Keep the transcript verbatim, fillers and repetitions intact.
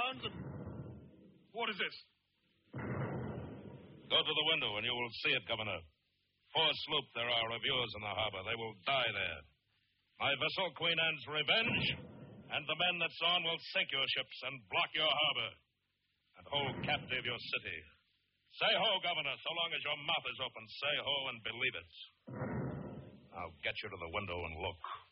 guns and... What is this? Go to the window and you will see it, Governor. Four sloops there are of yours in the harbor. They will die there. My vessel, Queen Anne's Revenge, and the men that's on will sink your ships and block your harbor and hold captive your city. Say ho, Governor, so long as your mouth is open. Say ho and believe it. I'll get you to the window and look.